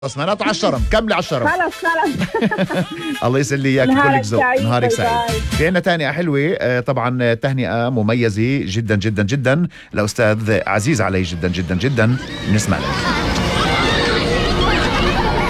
بس معناته على الشرم، كملي على الشرم. خلص الله يسلي اياك، نهارك كلك ذوق، سعيد. نهارك باي سعيد. باي. في عنا تهنئة حلوة، طبعا تهنئة مميزة جدا جدا جدا لأستاذ عزيز علي جدا جدا جدا. نسمع لك.